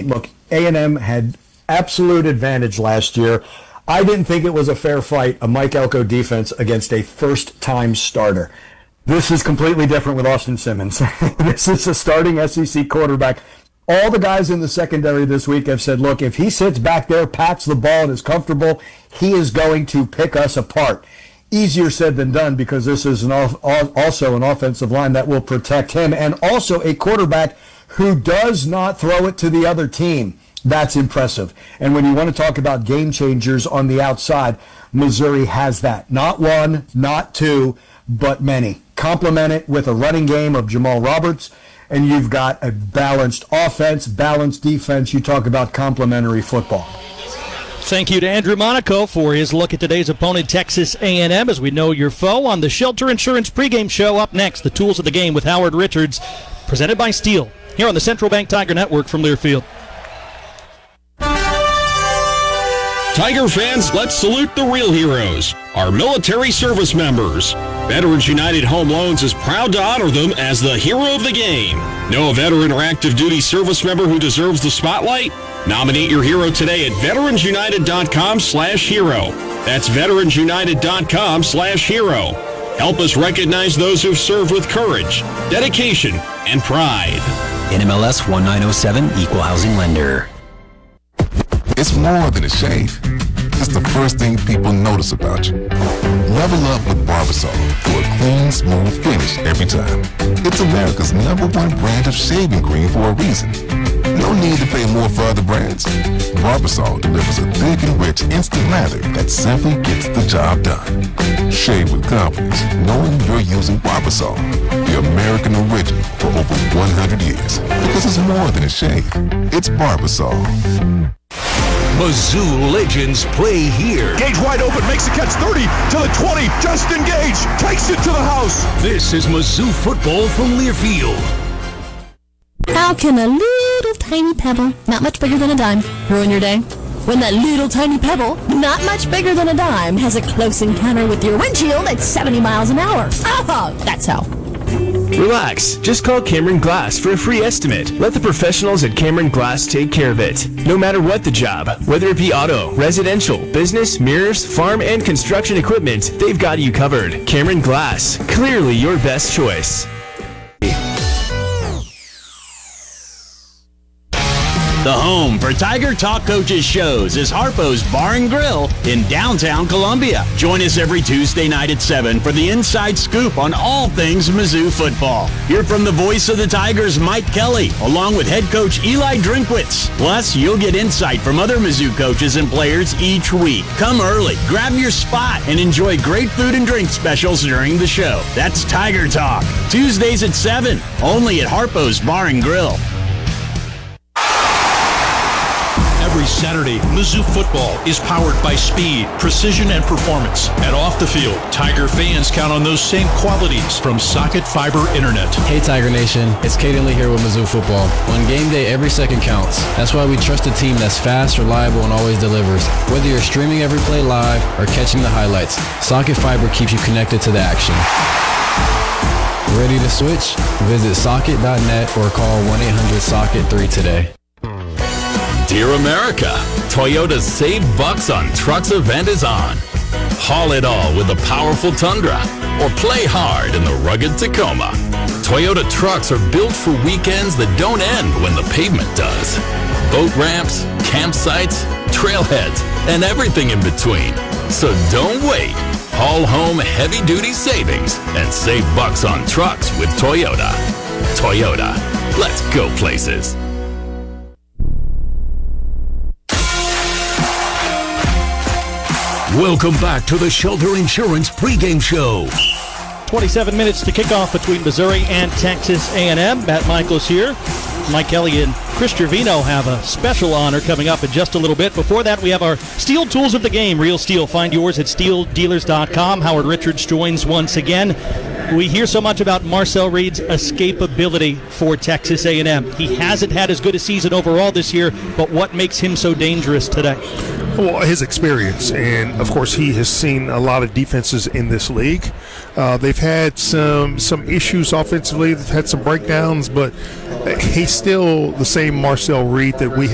Look, A&M had absolute advantage last year. I didn't think it was a fair fight, a Mike Elko defense against a first-time starter. This is completely different with Austin Simmons. This is a starting SEC quarterback. All the guys in the secondary this week have said, look, if he sits back there, pats the ball, and is comfortable, he is going to pick us apart. Easier said than done, because this is also an offensive line that will protect him, and also a quarterback who does not throw it to the other team. That's impressive. And when you want to talk about game changers on the outside, Missouri has that. Not one, not two, but many. Complement it with a running game of Jamal Roberts, and you've got a balanced offense, balanced defense. You talk about complementary football. Thank you to Andrew Monaco for his look at today's opponent, Texas A&M, as we know your foe on the Shelter Insurance pregame show. Up next, the tools of the game with Howard Richards, presented by Steel, here on the Central Bank Tiger Network from Learfield. Tiger fans, let's salute the real heroes, our military service members. Veterans United Home Loans is proud to honor them as the hero of the game. Know a veteran or active duty service member who deserves the spotlight? Nominate your hero today at veteransunited.com/hero. That's veteransunited.com/hero. Help us recognize those who've served with courage, dedication, and pride. NMLS 1907 Equal Housing Lender. It's more than a shave. It's the first thing people notice about you. Level up with Barbasol for a clean, smooth finish every time. It's America's #1 brand of shaving cream for a reason. No need to pay more for other brands. Barbasol delivers a thick and rich instant lather that simply gets the job done. Shave with confidence, knowing you're using Barbasol, the American original for over 100 years. Because it's more than a shave. It's Barbasol. Mizzou legends play here. Gage wide open, makes the catch, 30 to the 20. Justin Gage takes it to the house. This is Mizzou football from Learfield. How can a little tiny pebble, not much bigger than a dime, ruin your day? When that little tiny pebble, not much bigger than a dime, has a close encounter with your windshield at 70 miles an hour. Oh, that's how. Relax. Just call Cameron Glass for a free estimate. Let the professionals at Cameron Glass take care of it. No matter what the job, whether it be auto, residential, business, mirrors, farm, and construction equipment, they've got you covered. Cameron Glass. Clearly your best choice. The home for Tiger Talk Coaches shows is Harpo's Bar and Grill in downtown Columbia. Join us every Tuesday night at 7 for the inside scoop on all things Mizzou football. Hear from the voice of the Tigers, Mike Kelly, along with head coach Eli Drinkwitz. Plus, you'll get insight from other Mizzou coaches and players each week. Come early, grab your spot, and enjoy great food and drink specials during the show. That's Tiger Talk, Tuesdays at 7, only at Harpo's Bar and Grill. Every Saturday, Mizzou football is powered by speed, precision, and performance. And off the field, Tiger fans count on those same qualities from Socket Fiber Internet. Hey Tiger Nation, it's Caden Lee here with Mizzou football. On game day, every second counts. That's why we trust a team that's fast, reliable, and always delivers. Whether you're streaming every play live or catching the highlights, Socket Fiber keeps you connected to the action. Ready to switch? Visit socket.net or call 1-800-SOCKET-3 today. Dear America, Toyota's Save Bucks on Trucks event is on. Haul it all with the powerful Tundra or play hard in the rugged Tacoma. Toyota trucks are built for weekends that don't end when the pavement does. Boat ramps, campsites, trailheads, and everything in between. So don't wait. Haul home heavy-duty savings and save bucks on trucks with Toyota. Toyota, let's go places. Welcome back to the Shelter Insurance pregame show. 27 minutes to kick off between Missouri and Texas A&M. Matt Michaels here. Mike Kelly and Chris Trevino have a special honor coming up in just a little bit. Before that, we have our Steel Tools of the Game. Real Steel. Find yours at steeldealers.com. Howard Richards joins once again. We hear so much about Marcel Reed's escapability for Texas A&M. He hasn't had as good a season overall this year, but what makes him so dangerous today? Well, his experience, and of course he has seen a lot of defenses in this league. They've had some issues offensively. They've had some breakdowns, but he's still the same Marcel Reed that we